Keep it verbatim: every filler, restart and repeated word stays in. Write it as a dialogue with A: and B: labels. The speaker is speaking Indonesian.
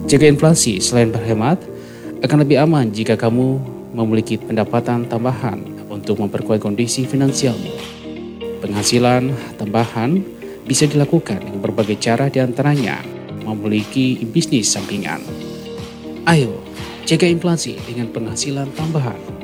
A: Jaga inflasi selain berhemat, akan lebih aman jika kamu memiliki pendapatan tambahan untuk memperkuat kondisi finansialmu. Penghasilan tambahan bisa dilakukan dengan berbagai cara, di antaranya memiliki bisnis sampingan. Ayo, jaga inflasi dengan penghasilan tambahan.